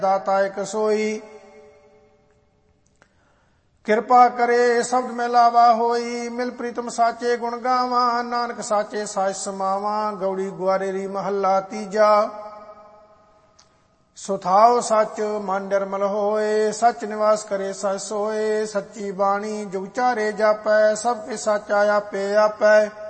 दाता एक सोई। किरपा करे शब्द में लावा होई, मिल प्रीतम साचे गुण गावा। नानक साचे साच समावा, गौड़ी ग्वारेरी महला तीजा। सुथाओ सच मन निर्मल होए, सच निवास करे सच सोए। सच्ची बाणी जुग चारे जापै, सबके साचा आपे आपै।